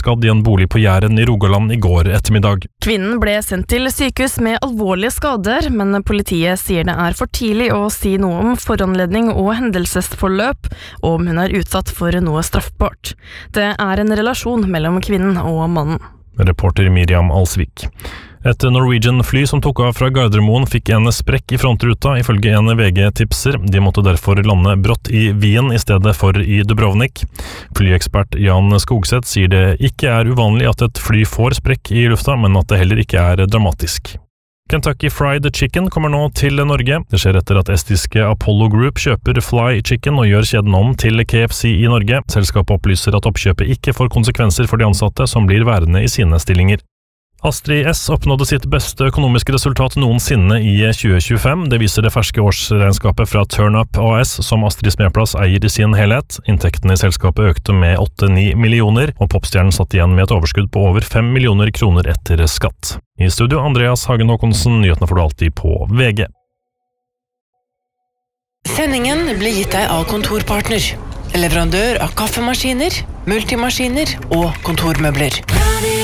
skadd i en bolig på Jæren i Rogaland i går ettermiddag. Kvinnen ble sendt til sykehus med alvorlige skader, men politiet sier det er for tidlig å si noe om foranledning og hendelsesforløp, og om hun er utsatt for noe straffbart. Det er en relasjon mellom kvinnen og mannen. Reporter Miriam Alsvik. Et Norwegian-fly som tok av fra Gardermoen fikk en sprekk i frontruta, ifølge en VG-tipser. De måtte derfor lande brått i Wien i stedet for i Dubrovnik. Flyekspert Jan Skogseth sier det ikke er uvanlig at et fly får sprekk i lufta, men at det heller ikke er dramatisk. Kentucky Fried Chicken kommer nå til Norge. Det skjer etter at estiske Apollo Group kjøper Fly Chicken og gjør kjeden om til KFC i Norge. Selskapet opplyser at oppkjøpet ikke får konsekvenser for de ansatte som blir værende i sine stillinger. Astrid S oppnådde sitt beste økonomiske resultat noensinne i 2025. Det viser det ferske årsregnskapet fra TurnUp AS, som Astrid Smeplass eier i sin helhet. Inntektene i selskapet økte med 8-9 millioner, og popstjernen satt igjen med et overskudd på over 5 millioner kroner etter skatt. I studio, Andreas Hagen Håkonsen, nyhetene får du alltid på VG. Sendingen blir gitt deg av Kontorpartner, leverandør av kaffemaskiner, multimaskiner og kontormøbler.